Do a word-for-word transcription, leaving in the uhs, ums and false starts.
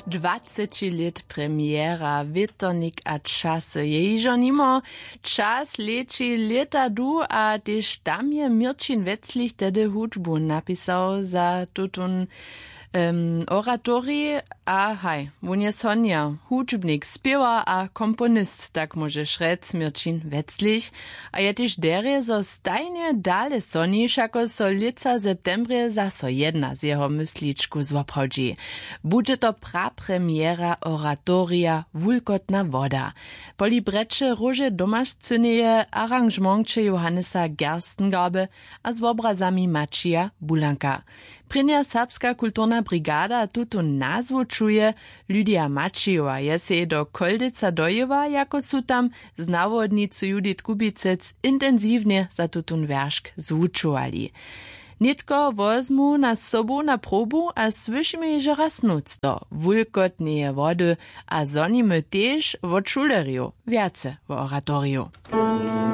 dwadzieścia lat premiera, Wietornik a czasy. Ježo nimo czas leči leta du, a tež tam je Mirčin Wetzlich tedy hudbu napisał za tutun um, oratorii, a haj, on je Sonja, hudbnik, spiewa a komponist, tak może šrec Mirčin Wetzlich, a je tež derje, zo stajnie dale Sonji, šako so lica septembre zaso jedna z jeho mysličku złapchodzi. Bude to prapremiera oratoria Wulkotna woda. Po librecze róże domašcyneje aranžmentče Johannesa Gerstengabe a z obrazami Mačija Bulanka. Prynja serbska kulturna brigada tutu nazwu czuje Lydia Mačijowa, je se do Koldeca dojewa, jako su tam z nawodnicu Judith Kubicec intensivnie za tutun weršk zvučovali. Nitko wozmu na sobu na probu a słyšimy, że raz nuc do wulkotneje wody a zonimy tež wo čulerju, viace wo oratoriju.